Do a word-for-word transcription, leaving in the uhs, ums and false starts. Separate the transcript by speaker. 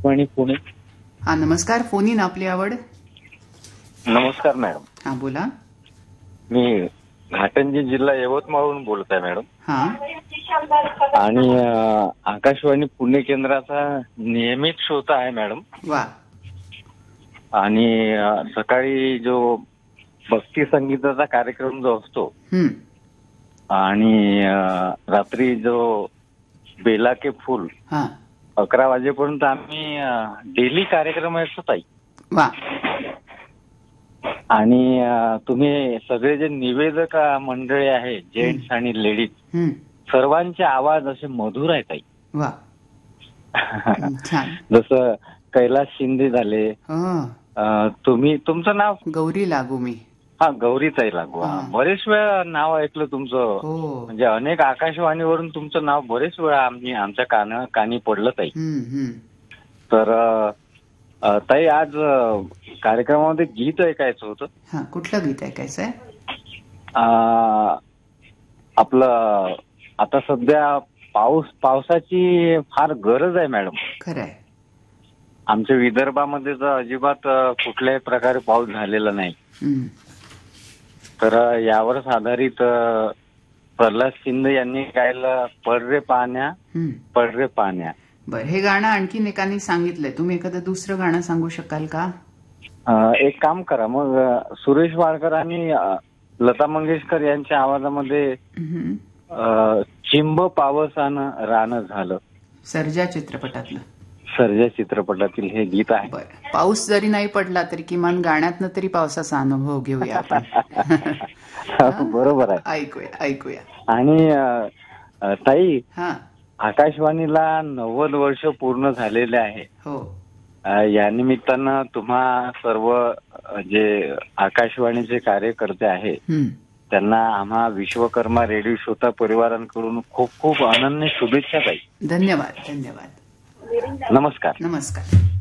Speaker 1: आकाशवाणी पुणे.
Speaker 2: हा नमस्कार. Phone in आपली आवड.
Speaker 1: नमस्कार मॅडम.
Speaker 2: हा बोला.
Speaker 1: मी घाटंजी जिल्हा यवतमाळहून बोलत आहे मॅडम.
Speaker 2: हा
Speaker 1: आणि अ, आकाशवाणी पुणे केंद्राचा नियमित श्रोता आहे मॅडम.
Speaker 2: वा.
Speaker 1: आणि अ, सकाळी जो भक्ती संगीताचा कार्यक्रम जो असतो
Speaker 2: हम्म
Speaker 1: आणि अ, रात्री जो बेला के फूल
Speaker 2: हा
Speaker 1: अकरा वाजेपर्यंत आम्ही डेली कार्यक्रम असतो ताई.
Speaker 2: वा.
Speaker 1: आणि अ, तुम्ही सगळे जे निवेदक मंडळी आहे जेंट्स आणि लेडीज
Speaker 2: हम्म
Speaker 1: सर्वांचे आवाज असे मधुर आहेत ताई.
Speaker 2: वा. छान.
Speaker 1: जसं कैलास शिंदे झाले.
Speaker 2: हो.
Speaker 1: अ, तुम्ही तुमचं नाव
Speaker 2: गौरी लागू मी.
Speaker 1: हा गौरीताई लागू.
Speaker 2: हा.
Speaker 1: बरेच वेळा नाव ऐकलं तुमचं.
Speaker 2: हो.
Speaker 1: म्हणजे अनेक आकाशवाणीवरून तुमचं नाव बरेच वेळा आम्ही आमच्या काना कानी पडलं ताई.
Speaker 2: हम्म हम्म
Speaker 1: तर अ, अ, ताई आज अ, कार्यक्रमामध्ये गीत ऐकायचं होतं.
Speaker 2: हा कुठलं गीत ऐकायचंय?
Speaker 1: अ, आपलं आता सध्या पाऊस पावसाची फार गरज आहे मॅडम.
Speaker 2: खरंय.
Speaker 1: आमच्या विदर्भामध्ये तर अजिबात अ, कुठल्याही प्रकारे पाऊस झालेला नाही.
Speaker 2: हम्म
Speaker 1: तर अ, यावरच आधारित अ, प्रल्हाद शिंदे यांनी गायलं पड रे पाण्या
Speaker 2: हम्म
Speaker 1: पड रे पाण्या.
Speaker 2: बर. हे गाणं आणखीन एकाने सांगितलंय. तुम्ही एखादं दुसरं गाणं सांगू शकाल का?
Speaker 1: अ, एक काम करा मग अ, सुरेश वाडकर आणि अ, लता मंगेशकर यांच्या आवाजामध्ये
Speaker 2: हम्म.
Speaker 1: अ, चिंब पावसानं रानं झालं
Speaker 2: सर्जा चित्रपटातलं.
Speaker 1: सर्जा चित्रपटातील हे गीत आहे.
Speaker 2: बर. पाऊस जरी नाही पडला तरी किमान गाण्यातनं तरी पावसाचा अनुभव घेऊया आपण.
Speaker 1: बरोबर आहे.
Speaker 2: ऐकूया ऐकूया.
Speaker 1: आणि अ, अ, ताई
Speaker 2: हा
Speaker 1: आकाशवाणीला नव्वद वर्ष पूर्ण झालेले आहे.
Speaker 2: हो.
Speaker 1: अ, या निमित्तानं तुम्हा सर्व अ, जे आकाशवाणीचे कार्यकर्ते आहे
Speaker 2: हम्म
Speaker 1: त्यांना आम्हा विश्वकर्मा रेडिओ श्रोता परिवारांकडून खूप खूप अनन्य शुभेच्छा ताई.
Speaker 2: धन्यवाद धन्यवाद.
Speaker 1: नमस्कार.
Speaker 2: नमस्कार.